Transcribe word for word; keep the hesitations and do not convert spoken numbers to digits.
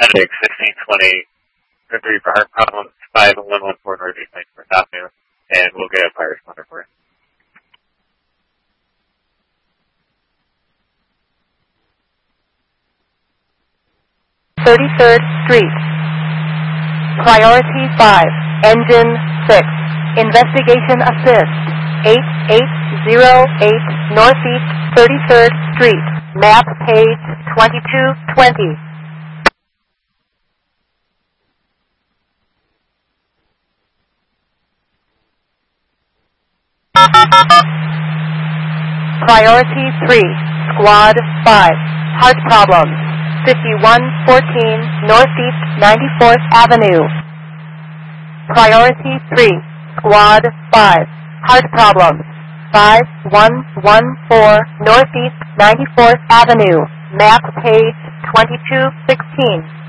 Medic sixteen twenty, three for heart problems, five one one four Northeast ninety-fourth Avenue, and we'll get a fire responder for it. thirty-third Street. Priority five, Engine six. Investigation assist. eight eight zero eight Northeast thirty-third Street. Map page twenty-two twenty. Priority three, Squad five. Heart problems. fifty-one fourteen Northeast ninety-fourth Avenue. Priority three, Squad five. Heart problems. five one one four Northeast ninety-fourth Avenue. Map page twenty-two sixteen.